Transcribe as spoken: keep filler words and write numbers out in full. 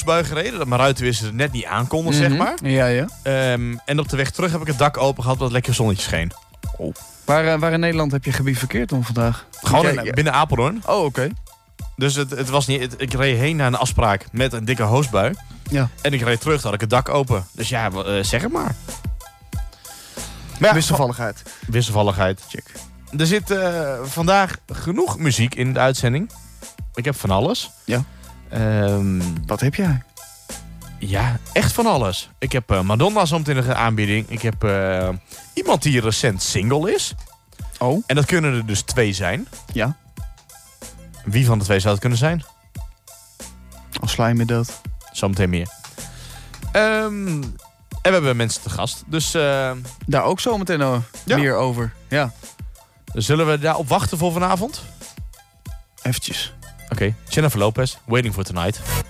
hoosbui gereden. Dat mijn ruitenwissers er net niet aankonden, Mm-hmm. zeg maar. Ja, ja. Um, en op de weg terug heb ik het dak open gehad, wat lekker zonnetje scheen. Oh. Waar, uh, waar in Nederland heb je gebivakkeerd om vandaag? Gewoon Okay, in, binnen Apeldoorn. Oh, oké. Okay. Dus het, het was niet, het, ik reed heen naar een afspraak met een dikke hoosbui. Ja. En ik reed terug, dan had ik het dak open. Dus ja, uh, zeg het maar. maar ja, wisselvalligheid. Wisselvalligheid. Check. Er zit uh, vandaag genoeg muziek in de uitzending. Ik heb van alles. Ja. Um, Wat heb jij? Ja, echt van alles. Ik heb uh, Madonna zometeen in de aanbieding. Ik heb uh, iemand die recent single is. Oh. En dat kunnen er dus twee zijn. Ja. Wie van de twee zou het kunnen zijn? Al sla je me dood. Zometeen meer. Um, en we hebben mensen te gast. Dus uh, daar ook zometeen uh, ja. meer over. Ja. Zullen we daarop wachten voor vanavond? Eventjes. Oké, okay. Jennifer Lopez, Waiting for Tonight.